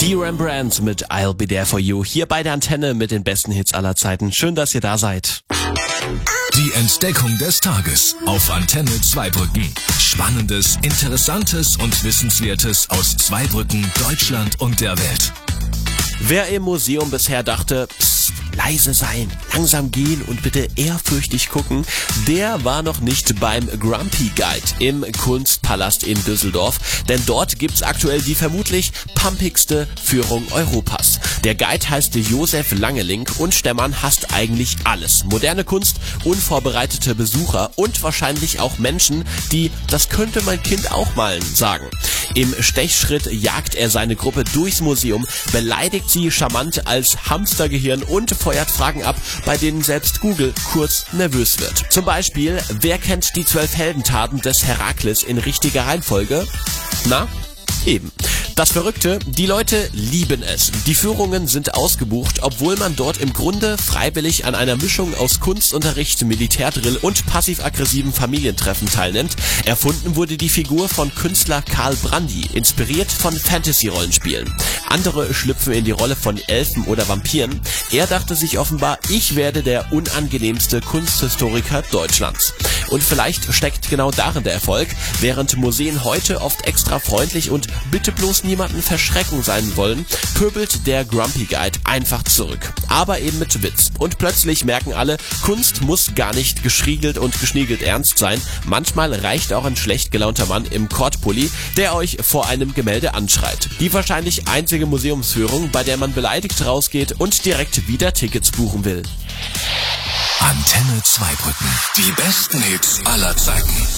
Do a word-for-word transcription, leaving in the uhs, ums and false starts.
Die Rembrandt mit I'll Be There For You, hier bei der Antenne mit den besten Hits aller Zeiten. Schön, dass ihr da seid. Die Entdeckung des Tages auf Antenne Zweibrücken. Spannendes, Interessantes und Wissenswertes aus Zweibrücken, Deutschland und der Welt. Wer im Museum bisher dachte, psst, leise sein, langsam gehen und bitte ehrfürchtig gucken, der war noch nicht beim Grumpy Guide im Kunstpalast in Düsseldorf, denn dort gibt's aktuell die vermutlich pumpigste Führung Europas. Der Guide heißt Josef Langelink und der Mann hasst eigentlich alles. Moderne Kunst, unvorbereitete Besucher und wahrscheinlich auch Menschen, die "das könnte mein Kind auch malen" sagen. Im Stechschritt jagt er seine Gruppe durchs Museum, beleidigt sie charmant als Hamstergehirn und feuert Fragen ab, bei denen selbst Google kurz nervös wird. Zum Beispiel, wer kennt die zwölf Heldentaten des Herakles in richtiger Reihenfolge? Na? Eben. Das Verrückte, die Leute lieben es. Die Führungen sind ausgebucht, obwohl man dort im Grunde freiwillig an einer Mischung aus Kunstunterricht, Militärdrill und passiv-aggressiven Familientreffen teilnimmt. Erfunden wurde die Figur von Künstler Karl Brandy, inspiriert von Fantasy-Rollenspielen. Andere schlüpfen in die Rolle von Elfen oder Vampiren. Er dachte sich offenbar, ich werde der unangenehmste Kunsthistoriker Deutschlands. Und vielleicht steckt genau darin der Erfolg. Während Museen heute oft extra freundlich und bitte bloß niemanden verschrecken sein wollen, pöbelt der Grumpy Guide einfach zurück. Aber eben mit Witz. Und plötzlich merken alle, Kunst muss gar nicht geschriegelt und geschniegelt ernst sein. Manchmal reicht auch ein schlecht gelaunter Mann im Kordpulli, der euch vor einem Gemälde anschreit. Die wahrscheinlich einzige Museumsführung, bei der man beleidigt rausgeht und direkt wieder Tickets buchen will. Antenne Zweibrücken. Die besten Hits aller Zeiten.